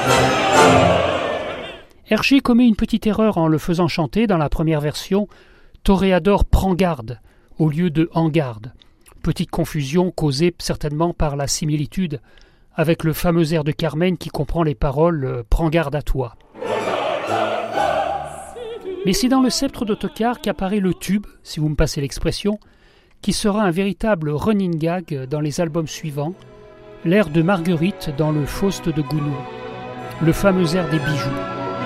Hergé commet une petite erreur en le faisant chanter dans la première version « Toréador prend garde » au lieu de « en garde ». Petite confusion causée certainement par la similitude avec le fameux air de Carmen qui comprend les paroles « Prends garde à toi ». Mais c'est dans le sceptre d'Ottokar qu'apparaît le tube, si vous me passez l'expression, qui sera un véritable running gag dans les albums suivants, l'air de Marguerite dans le Faust de Gounod, le fameux air des bijoux.